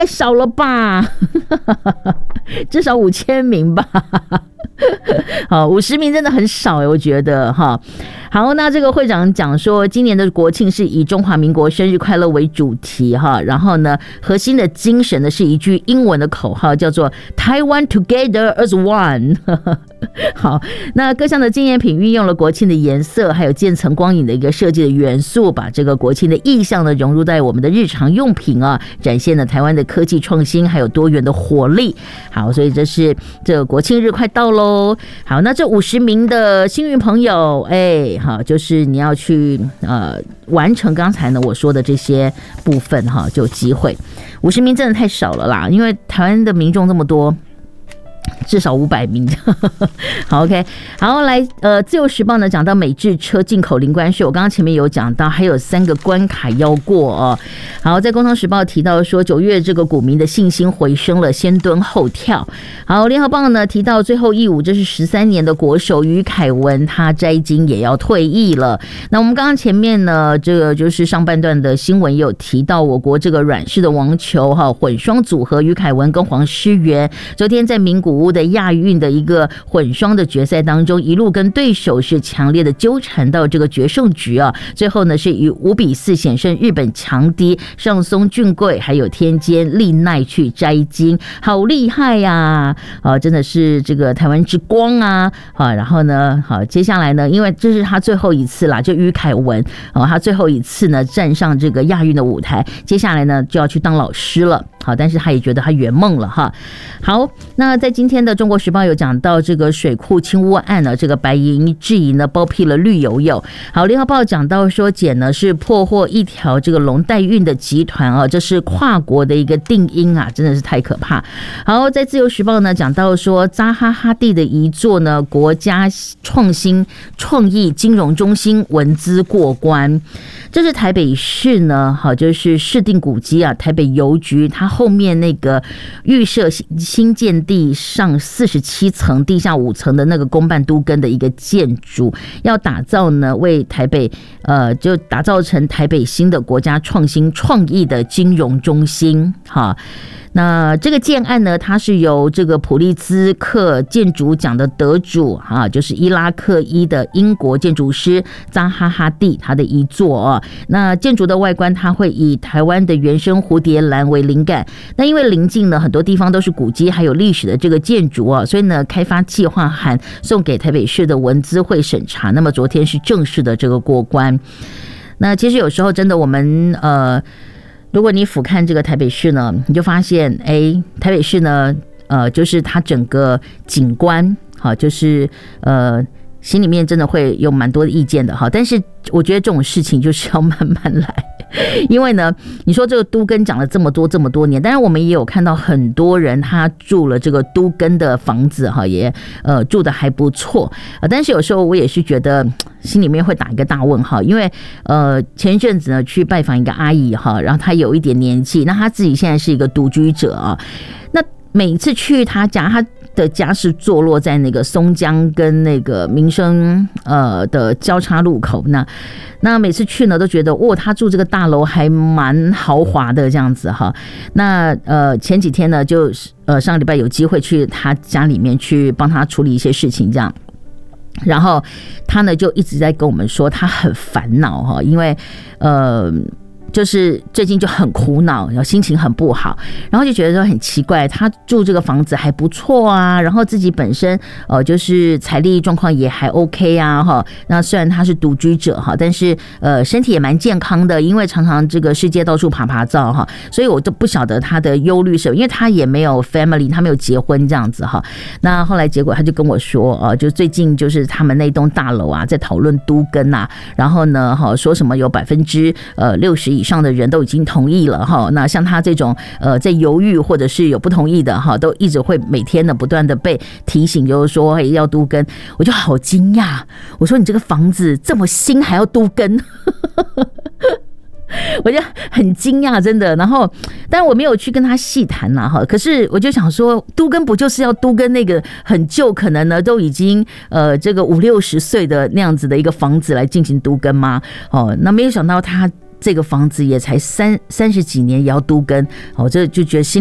太少了吧？至少5000名吧。好，50名真的很少我觉得哈。好，那这个会长讲说，今年的国庆是以中华民国生日快乐为主题哈，然后呢，核心的精神呢是一句英文的口号，叫做 Taiwan Together as One 好，那各项的纪念品运用了国庆的颜色，还有渐层光影的一个设计的元素，把这个国庆的意象呢融入在我们的日常用品啊，展现了台湾的科技创新还有多元的活力。好，所以这是这个国庆日快到喽。好，那这50名的幸运朋友，好，就是你要去完成刚才呢我说的这些部分哈，就有机会。50名真的太少了啦，因为台湾的民众这么多。至少500名好 OK 好来自由时报呢讲到美制车进口零关税，我刚刚前面有讲到还有3个关卡要过哦。好，在工商时报提到说9月这个股民的信心回升了，先蹲后跳。好，联合报呢提到最后一舞，这是13年的国手于凯文，他摘金也要退役了。那我们刚刚前面呢这个就是上半段的新闻也有提到我国这个软式的网球混双组合于凯文跟黄诗媛，昨天在名古屋的亚运的一个混双的决赛当中，一路跟对手是强烈的纠缠到这个决胜局啊，最后呢是以5-4险胜日本强敌上松俊贵还有天监丽奈去摘金，好厉害呀！真的是这个台湾之光啊！然后呢，好，接下来呢，因为这是他最后一次啦，就于凯文他最后一次呢站上这个亚运的舞台，接下来呢就要去当老师了。好，但是他也觉得他圆梦了哈。好，那在今天的中国时报有讲到这个水库侵污案呢，这个白银质疑呢包庇了绿油油。好，联合报讲到说检呢是破获一条这个龙代运的集团啊，这是跨国的一个定音啊，真的是太可怕。好，在自由时报呢讲到说扎哈哈蒂的遗作呢国家创新创意金融中心文资过关，这是台北市呢好就是市定古迹啊，台北邮局它后面那个预设新建地上47层地下5层的那个公办都更的一个建筑，要打造呢为台北就打造成台北新的国家创新创意的金融中心哈。那这个建案呢，它是由这个普利兹克建筑奖的得主就是伊拉克裔的英国建筑师扎哈哈蒂他的遗作那建筑的外观它会以台湾的原生蝴蝶兰为灵感，那因为临近呢很多地方都是古迹还有历史的这个建筑所以呢开发计划函送给台北市的文资会审查，那么昨天是正式的这个过关。那其实有时候真的我们如果你俯瞰这个台北市呢，你就发现台北市呢就是它整个景观就是心里面真的会有蛮多的意见的但是我觉得这种事情就是要慢慢来，因为呢你说这个都更讲了这么多年，但是我们也有看到很多人他住了这个都更的房子也住得还不错但是有时候我也是觉得心里面会打一个大问号，因为前一阵子呢去拜访一个阿姨然后她有一点年纪，那她自己现在是一个独居者那每一次去她家，她的家是坐落在那个松江跟那个民生的交叉路口，那每次去呢都觉得他住这个大楼还蛮豪华的这样子那前几天呢就上个礼拜有机会去他家里面去帮他处理一些事情这样，然后他呢就一直在跟我们说他很烦恼因为就是最近就很苦恼，然后心情很不好，然后就觉得说很奇怪，他住这个房子还不错啊，然后自己本身就是财力状况也还 OK 啊那虽然他是独居者但是身体也蛮健康的，因为常常这个世界到处爬照所以我都不晓得他的忧虑是，因为他也没有 family， 他没有结婚这样子那后来结果他就跟我说就最近就是他们那栋大楼在讨论都更然后呢说什么有60%以上的人都已经同意了那像他这种在犹豫或者是有不同意的都一直会每天的不断的被提醒，就是说要都更，我就好惊讶，我说你这个房子这么新还要都更我就很惊讶真的，然后但我没有去跟他细谈啦可是我就想说都更不就是要都更那个很旧可能呢都已经这个50-60岁的那样子的一个房子来进行都更吗那没有想到他这个房子也才30几年也要都更，这就觉得心